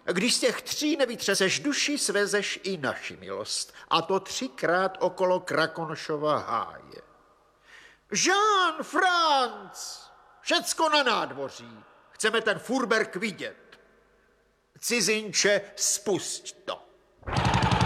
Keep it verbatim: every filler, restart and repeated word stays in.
Když z těch tří nevytřeseš duši, svezeš i naši milost. A to třikrát okolo Krakonšova háje. Jean, Franc, všecko na nádvoří. Chceme ten Furberk vidět. Cizinče, spusť to.